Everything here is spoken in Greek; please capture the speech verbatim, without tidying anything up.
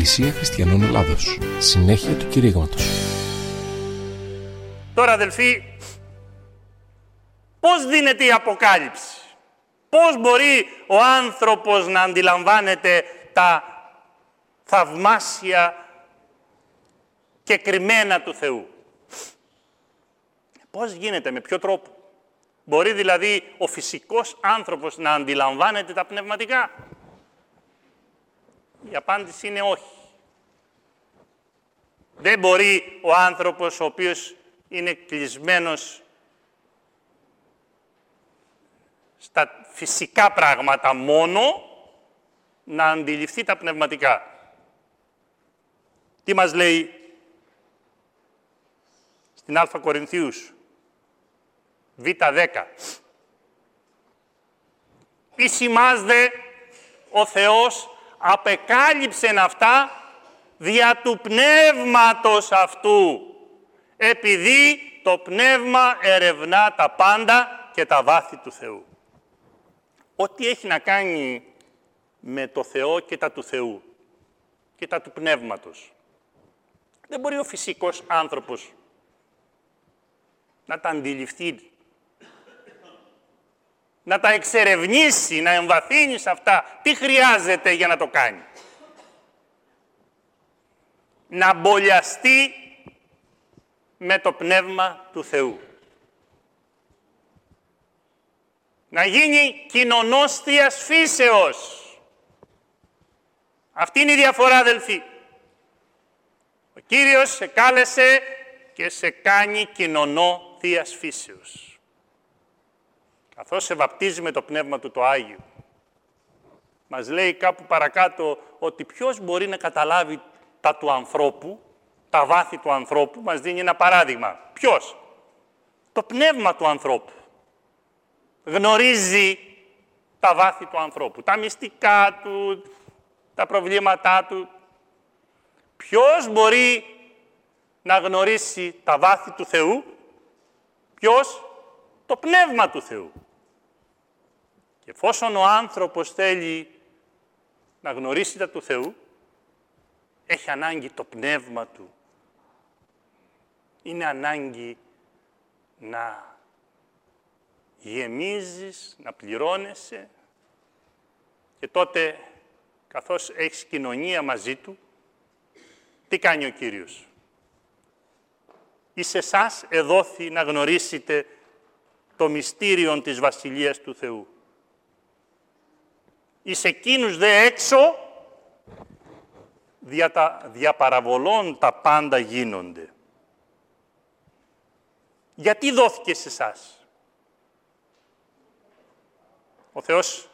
Εκκλησία Χριστιανών Ελλάδος. Συνέχεια του κηρύγματος. Τώρα, αδελφοί, πώς δίνεται η Αποκάλυψη? Πώς μπορεί ο άνθρωπος να αντιλαμβάνεται τα θαυμάσια και κρυμμένα του Θεού? Πώς γίνεται, με ποιο τρόπο? Μπορεί δηλαδή ο φυσικός άνθρωπος να αντιλαμβάνεται τα πνευματικά? Η απάντηση είναι όχι. Δεν μπορεί ο άνθρωπος ο οποίος είναι κλεισμένος στα φυσικά πράγματα μόνο να αντιληφθεί τα πνευματικά. Τι μας λέει στην Α Κορινθίους Β δέκα. Εις ημάς δε ο Θεός απεκάλυψεν αυτά δια του πνεύματος αυτού, επειδή το πνεύμα ερευνά τα πάντα και τα βάθη του Θεού. Ό,τι έχει να κάνει με το Θεό και τα του Θεού και τα του πνεύματος, δεν μπορεί ο φυσικός άνθρωπος να τα αντιληφθεί, να τα εξερευνήσει, να εμβαθύνει σε αυτά. Τι χρειάζεται για να το κάνει? Να μπολιαστεί με το πνεύμα του Θεού. Να γίνει κοινωνός θείας φύσεως. Αυτή είναι η διαφορά, αδελφοί. Ο Κύριος σε κάλεσε και σε κάνει κοινωνό θείας φύσεως. Καθώς σε βαπτίζει με το Πνεύμα του το Άγιο. Μας λέει κάπου παρακάτω ότι ποιος μπορεί να καταλάβει τα του ανθρώπου, τα βάθη του ανθρώπου. Μας δίνει ένα παράδειγμα. Ποιος? Το πνεύμα του ανθρώπου. Γνωρίζει τα βάθη του ανθρώπου, τα μυστικά του, τα προβλήματά του. Ποιος μπορεί να γνωρίσει τα βάθη του Θεού? Ποιος? Το πνεύμα του Θεού. Και εφόσον ο άνθρωπος θέλει να γνωρίσει τα του Θεού, έχει ανάγκη το πνεύμα του. Είναι ανάγκη να γεμίζεις, να πληρώνεσαι και τότε, καθώς έχεις κοινωνία μαζί του, τι κάνει ο Κύριος? Εις εσάς εδόθη να γνωρίσετε το μυστήριον της Βασιλείας του Θεού. Εις εκείνους δε έξω, δια, τα, δια παραβολών τα πάντα γίνονται. Γιατί δόθηκε σε εσάς? Ο Θεός